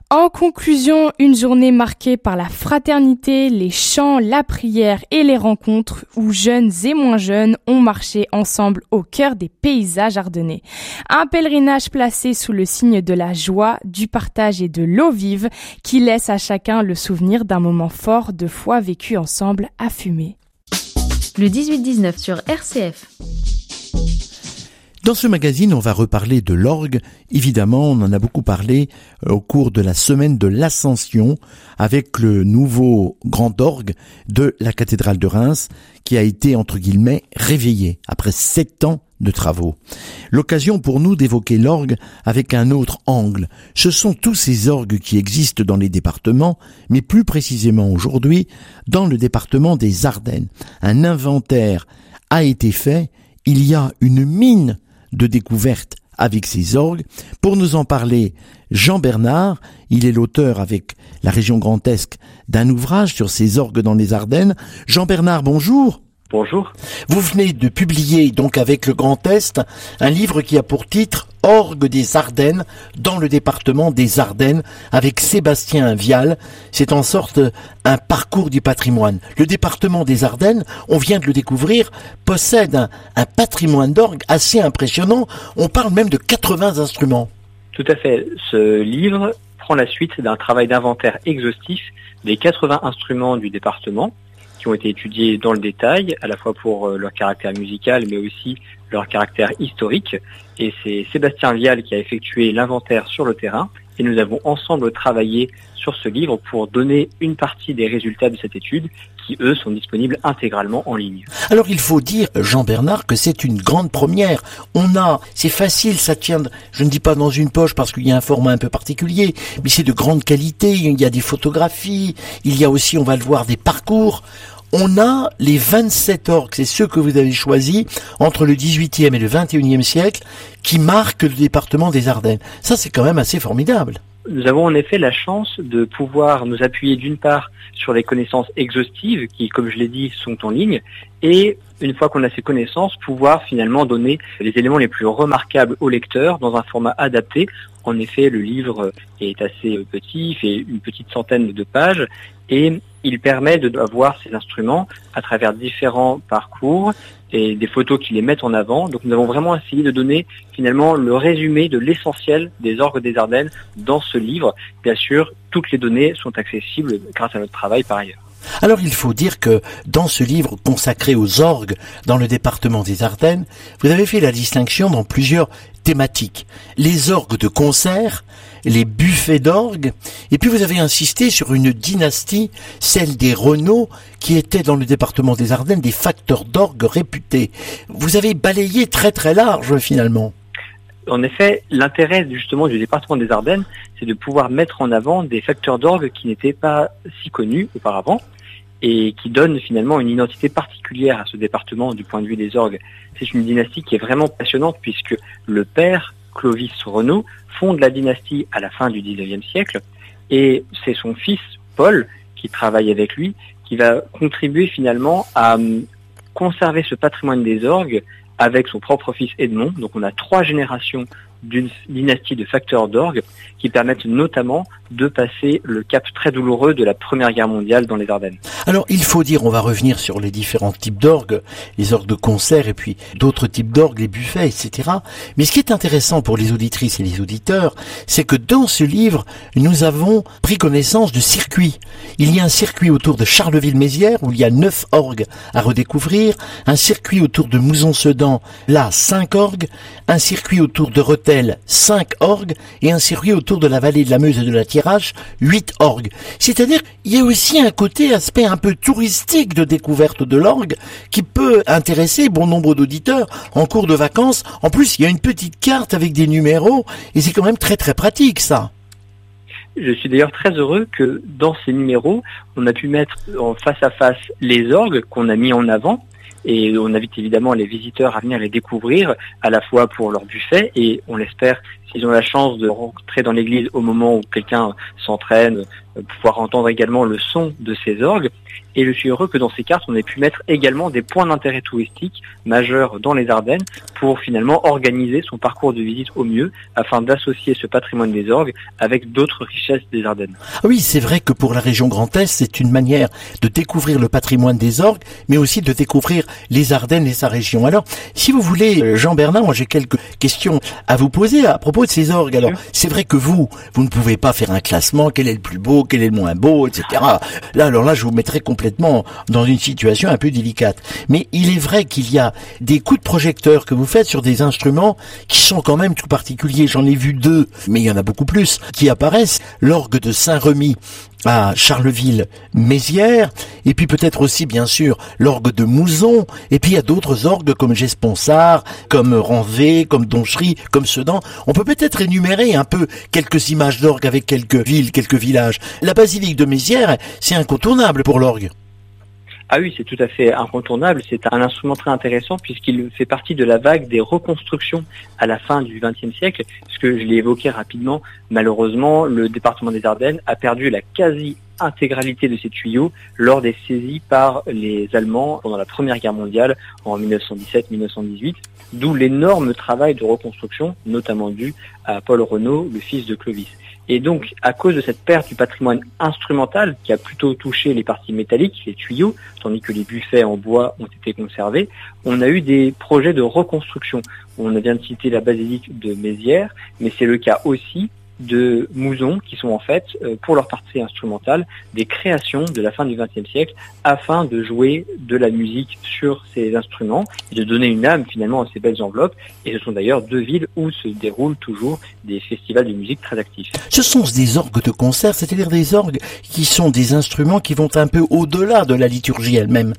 En conclusion, une journée marquée par la fraternité, les chants, la prière et les rencontres où jeunes et moins jeunes ont marché ensemble au cœur des paysages ardennais. Un pèlerinage placé sous le signe de la joie, du partage et de l'eau vive qui laisse à chacun le souvenir d'un moment fort de foi vécu ensemble à fumer. Le 18-19 sur RCF. Dans ce magazine, on va reparler de l'orgue. Évidemment, on en a beaucoup parlé au cours de la semaine de l'Ascension avec le nouveau grand orgue de la cathédrale de Reims qui a été, entre guillemets, réveillé après 7 ans de travaux. L'occasion pour nous d'évoquer l'orgue avec un autre angle. Ce sont tous ces orgues qui existent dans les départements, mais plus précisément aujourd'hui, dans le département des Ardennes. Un inventaire a été fait. Il y a une mine de découverte avec ces orgues. Pour nous en parler, Jean Bernard, il est l'auteur avec la région Grand Est d'un ouvrage sur ces orgues dans les Ardennes. Jean Bernard, bonjour. Bonjour. Vous venez de publier donc avec le Grand Est un livre qui a pour titre Orgue des Ardennes dans le département des Ardennes avec Sébastien Vial. C'est en sorte un parcours du patrimoine. Le département des Ardennes, on vient de le découvrir, possède un patrimoine d'orgue assez impressionnant. On parle même de 80 instruments. Tout à fait. Ce livre prend la suite d'un travail d'inventaire exhaustif des 80 instruments du département qui ont été étudiés dans le détail, à la fois pour leur caractère musical, mais aussi leur caractère historique. Et c'est Sébastien Vial qui a effectué l'inventaire sur le terrain. Et nous avons ensemble travaillé sur ce livre pour donner une partie des résultats de cette étude qui, eux, sont disponibles intégralement en ligne. Alors il faut dire, Jean Bernard, que c'est une grande première. C'est facile, ça tient, je ne dis pas dans une poche parce qu'il y a un format un peu particulier, mais c'est de grande qualité, il y a des photographies, il y a aussi, on va le voir, des parcours. On a les 27 orgues, c'est ceux que vous avez choisis, entre le 18e et le 21e siècle, qui marquent le département des Ardennes. Ça, c'est quand même assez formidable. Nous avons en effet la chance de pouvoir nous appuyer d'une part sur les connaissances exhaustives qui, comme je l'ai dit, sont en ligne, et une fois qu'on a ces connaissances, pouvoir finalement donner les éléments les plus remarquables au lecteur dans un format adapté. En effet, le livre est assez petit, il fait une petite centaine de pages, et il permet d'avoir ces instruments à travers différents parcours et des photos qui les mettent en avant. Donc nous avons vraiment essayé de donner finalement le résumé de l'essentiel des orgues des Ardennes dans ce livre. Bien sûr, toutes les données sont accessibles grâce à notre travail par ailleurs. Alors il faut dire que dans ce livre consacré aux orgues dans le département des Ardennes, vous avez fait la distinction dans plusieurs thématiques. Les orgues de concert, les buffets d'orgues, et puis vous avez insisté sur une dynastie, celle des Renaud, qui étaient dans le département des Ardennes des facteurs d'orgues réputés. Vous avez balayé très très large finalement. En effet, l'intérêt justement du département des Ardennes, c'est de pouvoir mettre en avant des facteurs d'orgue qui n'étaient pas si connus auparavant et qui donnent finalement une identité particulière à ce département du point de vue des orgues. C'est une dynastie qui est vraiment passionnante puisque le père, Clovis Renaud, fonde la dynastie à la fin du XIXe siècle et c'est son fils, Paul, qui travaille avec lui, qui va contribuer finalement à conserver ce patrimoine des orgues avec son propre fils Edmond. Donc on a 3 générations d'une dynastie de facteurs d'orgue qui permettent notamment de passer le cap très douloureux de la Première Guerre mondiale dans les Ardennes. Alors il faut dire, on va revenir sur les différents types d'orgues, les orgues de concert et puis d'autres types d'orgues, les buffets, etc. Mais ce qui est intéressant pour les auditrices et les auditeurs, c'est que dans ce livre, nous avons pris connaissance de circuits. Il y a un circuit autour de Charleville-Mézières où il y a 9 orgues à redécouvrir, un circuit autour de Mouzon-Sedan, là 5 orgues, un circuit autour de Rethel, 5 orgues, et un circuit autour de la vallée de la Meuse et de la Thiérache, 8 orgues. C'est-à-dire, il y a aussi un aspect un peu touristique de découverte de l'orgue qui peut intéresser bon nombre d'auditeurs en cours de vacances. En plus, il y a une petite carte avec des numéros, et c'est quand même très très pratique ça. Je suis d'ailleurs très heureux que dans ces numéros, on a pu mettre en face à face les orgues qu'on a mis en avant. Et on invite évidemment les visiteurs à venir les découvrir, à la fois pour leur buffet et, on l'espère, s'ils ont la chance de rentrer dans l'église au moment où quelqu'un s'entraîne, pouvoir entendre également le son de ces orgues. Et je suis heureux que dans ces cartes, on ait pu mettre également des points d'intérêt touristique majeurs dans les Ardennes pour finalement organiser son parcours de visite au mieux afin d'associer ce patrimoine des orgues avec d'autres richesses des Ardennes. Oui, c'est vrai que pour la région Grand Est, c'est une manière de découvrir le patrimoine des orgues, mais aussi de découvrir les Ardennes et sa région. Alors, si vous voulez, Jean-Bernard, moi j'ai quelques questions à vous poser à propos de ces orgues. Alors, c'est vrai que vous ne pouvez pas faire un classement, quel est le plus beau, quel est le moins beau, etc. Là, je vous mettrai complètement dans une situation un peu délicate. Mais il est vrai qu'il y a des coups de projecteur que vous faites sur des instruments qui sont quand même tout particuliers. J'en ai vu 2, mais il y en a beaucoup plus qui apparaissent. L'orgue de Saint-Remy à Charleville-Mézières, et puis peut-être aussi bien sûr l'orgue de Mouzon, et puis il y a d'autres orgues comme Gesponsard, comme Ranvé, comme Donchery, comme Sedan. On peut peut-être énumérer un peu quelques images d'orgue avec quelques villes, quelques villages. La basilique de Mézières, c'est incontournable pour l'orgue. Ah oui, c'est tout à fait incontournable. C'est un instrument très intéressant puisqu'il fait partie de la vague des reconstructions à la fin du XXe siècle. Puisque je l'ai évoqué rapidement, malheureusement, le département des Ardennes a perdu la quasi-intégralité de ses tuyaux lors des saisies par les Allemands pendant la Première Guerre mondiale en 1917-1918. D'où l'énorme travail de reconstruction, notamment dû à Paul Renaud, le fils de Clovis. Et donc, à cause de cette perte du patrimoine instrumental, qui a plutôt touché les parties métalliques, les tuyaux, tandis que les buffets en bois ont été conservés, on a eu des projets de reconstruction. On vient de citer la basilique de Mézières, mais c'est le cas aussi de Mouzon, qui sont en fait, pour leur partie instrumentale, des créations de la fin du XXe siècle, afin de jouer de la musique sur ces instruments, et de donner une âme finalement à ces belles enveloppes. Et ce sont d'ailleurs 2 villes où se déroulent toujours des festivals de musique très actifs. Ce sont des orgues de concert, c'est-à-dire des orgues qui sont des instruments qui vont un peu au-delà de la liturgie elle-même.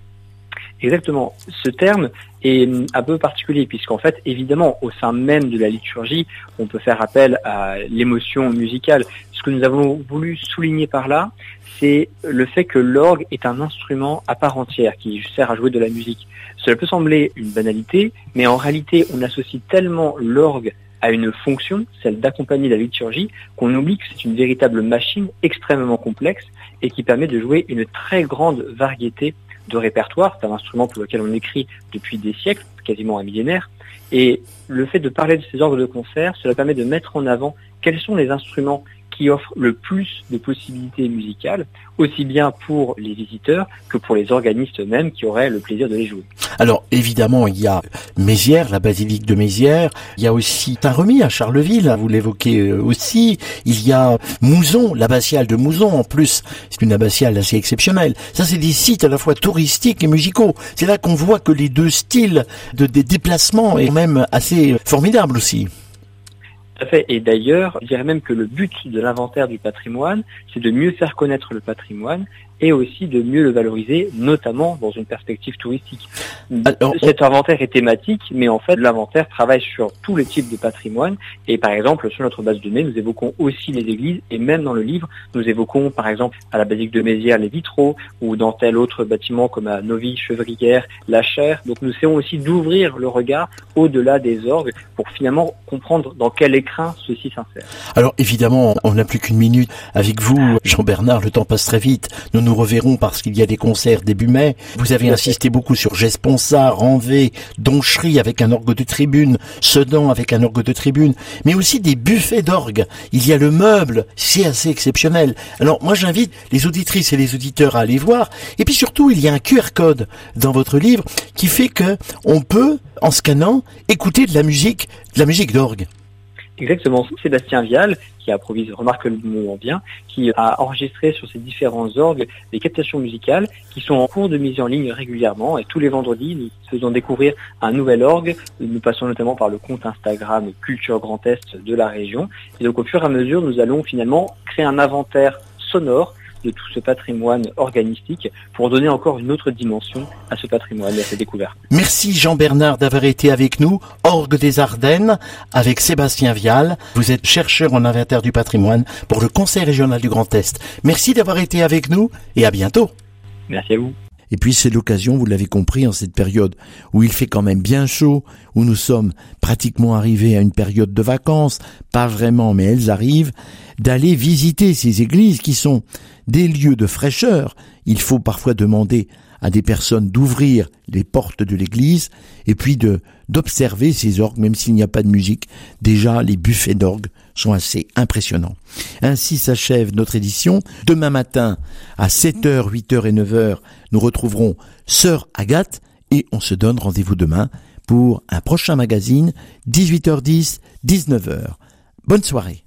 Exactement. Ce terme est un peu particulier puisqu'en fait, évidemment, au sein même de la liturgie, on peut faire appel à l'émotion musicale. Ce que nous avons voulu souligner par là, c'est le fait que l'orgue est un instrument à part entière qui sert à jouer de la musique. Cela peut sembler une banalité, mais en réalité, on associe tellement l'orgue à une fonction, celle d'accompagner la liturgie, qu'on oublie que c'est une véritable machine extrêmement complexe et qui permet de jouer une très grande variété de répertoire. C'est un instrument pour lequel on écrit depuis des siècles, quasiment un millénaire. Et le fait de parler de ces orgues de concert, cela permet de mettre en avant quels sont les instruments qui offrent le plus de possibilités musicales, aussi bien pour les visiteurs que pour les organistes eux-mêmes qui auraient le plaisir de les jouer. Alors évidemment, il y a Mézières, la basilique de Mézières, il y a aussi Saint-Remy à Charleville, vous l'évoquez aussi, il y a Mouzon, l'abbatiale de Mouzon en plus, c'est une abbatiale assez exceptionnelle. Ça, c'est des sites à la fois touristiques et musicaux. C'est là qu'on voit que les 2 styles des déplacements est même assez formidable aussi. Tout à fait. Et d'ailleurs, je dirais même que le but de l'inventaire du patrimoine, c'est de mieux faire connaître le patrimoine et aussi de mieux le valoriser, notamment dans une perspective touristique. Alors, cet inventaire est thématique, mais en fait, l'inventaire travaille sur tous les types de patrimoine. Et par exemple, sur notre base de données, nous évoquons aussi les églises, et même dans le livre, nous évoquons par exemple à la basilique de Mézières les vitraux, ou dans tel autre bâtiment comme à Novy-Chevrières, la chaire. Donc nous essayons aussi d'ouvrir le regard au-delà des orgues pour finalement comprendre dans quel écrin ceci s'insère. Alors évidemment, on n'a plus qu'une minute avec vous, Jean-Bernard, le temps passe très vite. Nous reverrons parce qu'il y a des concerts début mai. Vous avez insisté beaucoup sur Gesponsard, Ranvé, Donchery avec un orgue de tribune, Sedan avec un orgue de tribune, mais aussi des buffets d'orgue. Il y a le meuble, c'est assez exceptionnel. Alors moi j'invite les auditrices et les auditeurs à aller voir. Et puis surtout, il y a un QR code dans votre livre qui fait que on peut, en scannant, écouter de la musique d'orgue. Exactement, Sébastien Vial, qui improvise remarquablement bien, qui a enregistré sur ces différents orgues des captations musicales qui sont en cours de mise en ligne régulièrement. Et tous les vendredis, nous faisons découvrir un nouvel orgue. Nous passons notamment par le compte Instagram Culture Grand Est de la région. Et donc au fur et à mesure, nous allons finalement créer un inventaire sonore de tout ce patrimoine organistique pour donner encore une autre dimension à ce patrimoine et à ces découvertes. Merci Jean-Bernard d'avoir été avec nous, Orgue des Ardennes, avec Sébastien Vial. Vous êtes chercheur en inventaire du patrimoine pour le Conseil régional du Grand Est. Merci d'avoir été avec nous et à bientôt. Merci à vous. Et puis c'est l'occasion, vous l'avez compris, en cette période où il fait quand même bien chaud, où nous sommes pratiquement arrivés à une période de vacances, pas vraiment mais elles arrivent, d'aller visiter ces églises qui sont des lieux de fraîcheur. Il faut parfois demander à des personnes d'ouvrir les portes de l'église et puis d'observer ces orgues, même s'il n'y a pas de musique. Déjà, les buffets d'orgues sont assez impressionnants. Ainsi s'achève notre édition. Demain matin, à 7h, 8h et 9h, nous retrouverons Sœur Agathe et on se donne rendez-vous demain pour un prochain magazine, 18h10, 19h. Bonne soirée.